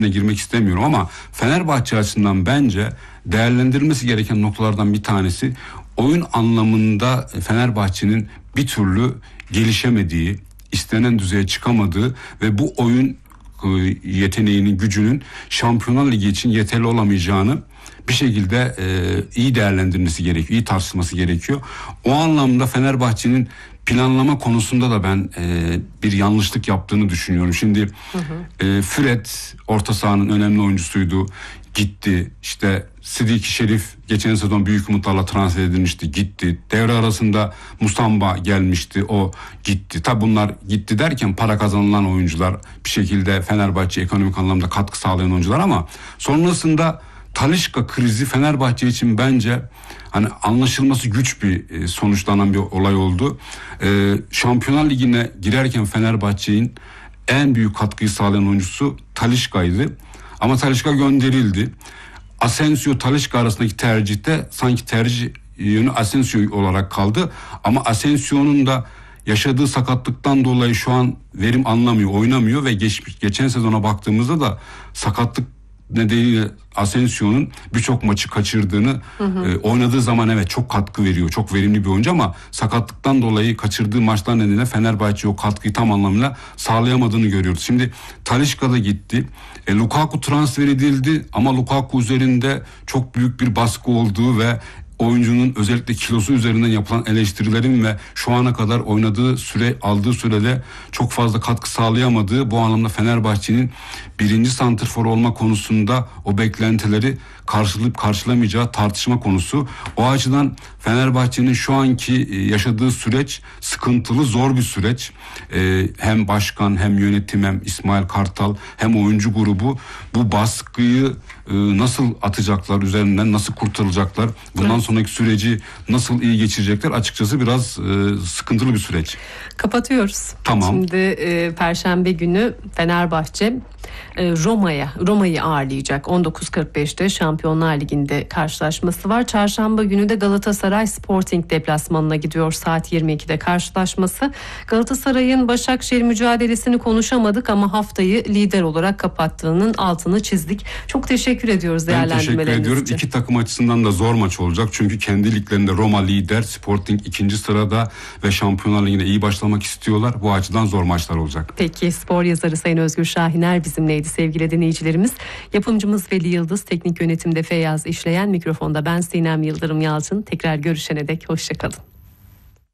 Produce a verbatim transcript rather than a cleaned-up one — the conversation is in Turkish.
girmek istemiyorum ama Fenerbahçe açısından bence değerlendirilmesi gereken noktalardan bir tanesi oyun anlamında Fenerbahçe'nin bir türlü gelişemediği, istenen düzeye çıkamadığı ve bu oyun yeteneğinin, gücünün Şampiyonlar Ligi için yeterli olamayacağını bir şekilde e, iyi değerlendirmesi gerekiyor, iyi tartışılması gerekiyor. O anlamda Fenerbahçe'nin planlama konusunda da ben e, bir yanlışlık yaptığını düşünüyorum. Şimdi hı hı. E, Fred orta sahanın önemli oyuncusuydu, gitti. İşte Sidiki Şerif geçen sezon büyük umutlarla transfer edilmişti, gitti. Devre arasında Musamba gelmişti, o gitti. Tabi bunlar gitti derken para kazanılan oyuncular, bir şekilde Fenerbahçe ekonomik anlamda katkı sağlayan oyuncular ama sonrasında Talisca krizi Fenerbahçe için bence hani anlaşılması güç bir sonuçlanan bir olay oldu. Ee, Şampiyonlar Ligi'ne girerken Fenerbahçe'nin en büyük katkıyı sağlayan oyuncusu Talisca'ydı. Ama Talisca gönderildi. Asensio Talisca arasındaki tercihte sanki tercih yönü Asensio olarak kaldı. Ama Asensio'nun da yaşadığı sakatlıktan dolayı şu an verim anlamıyor, oynamıyor ve geç, geçen sezona baktığımızda da sakatlık nedeniyle Asensio'nun birçok maçı kaçırdığını, hı hı. E, oynadığı zaman evet çok katkı veriyor, çok verimli bir oyuncu ama sakatlıktan dolayı kaçırdığı maçlar nedeniyle Fenerbahçe o katkıyı tam anlamıyla sağlayamadığını görüyoruz. Şimdi Talisca da gitti. E, Lukaku transfer edildi ama Lukaku üzerinde çok büyük bir baskı olduğu ve oyuncunun özellikle kilosu üzerinden yapılan eleştirilerin ve şu ana kadar oynadığı süre, aldığı sürede çok fazla katkı sağlayamadığı, bu anlamda Fenerbahçe'nin birinci santrfor olma konusunda o beklentileri karşılayıp karşılamayacağı tartışma konusu. O açıdan Fenerbahçe'nin şu anki yaşadığı süreç sıkıntılı, zor bir süreç. Ee, hem başkan, hem yönetim, hem İsmail Kartal, hem oyuncu grubu bu baskıyı e, nasıl atacaklar, üzerinden nasıl kurtarılacaklar, bundan evet. sonraki süreci nasıl iyi geçirecekler, açıkçası biraz e, sıkıntılı bir süreç. Kapatıyoruz. Tamam. Şimdi e, Perşembe günü Fenerbahçe e, Roma'ya Roma'yı ağırlayacak. on dokuz kırk beşte Şampiyonlar Ligi'nde karşılaşması var. Çarşamba günü de Galatasaray Sporting deplasmanına gidiyor. Saat yirmi ikide karşılaşması. Galatasaray'ın Başakşehir mücadelesini konuşamadık ama haftayı lider olarak kapattığının altını çizdik. Çok teşekkür ediyoruz değerlendirmeleriniz için. Ben teşekkür ediyorum. İki takım açısından da zor maç olacak. Çünkü kendi liglerinde Roma lider, Sporting ikinci sırada ve Şampiyonlar Ligi'ne iyi başlamak istiyorlar. Bu açıdan zor maçlar olacak. Peki, spor yazarı Sayın Özgür Şahiner bizimleydi sevgili dinleyicilerimiz. Yapımcımız Veli Yıldız, teknik yönetimde Feyyaz İşleyen, mikrofonda ben Sinem Yıldırım Yalçın. Tekrar görüşene dek hoşçakalın.